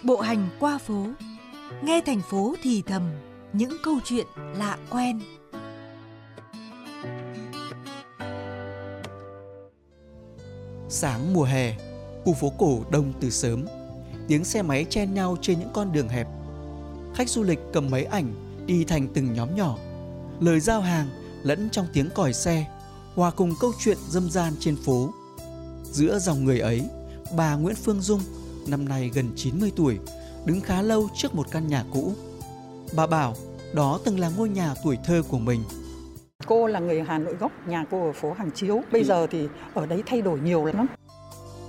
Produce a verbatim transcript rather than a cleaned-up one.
Bộ hành qua phố, nghe thành phố thì thầm những câu chuyện lạ quen. Sáng mùa hè, khu phố cổ đông từ sớm. Tiếng xe máy chen nhau trên những con đường hẹp. Khách du lịch cầm máy ảnh đi thành từng nhóm nhỏ. Lời giao hàng lẫn trong tiếng còi xe, hòa cùng câu chuyện râm ran trên phố. Giữa dòng người ấy, bà Nguyễn Phương Dung, năm nay gần chín mươi tuổi, đứng khá lâu trước một căn nhà cũ. Bà bảo đó từng là ngôi nhà tuổi thơ của mình. Cô là người Hà Nội gốc, nhà cô ở phố Hàng Chiếu. Bây giờ thì ở đấy thay đổi nhiều lắm.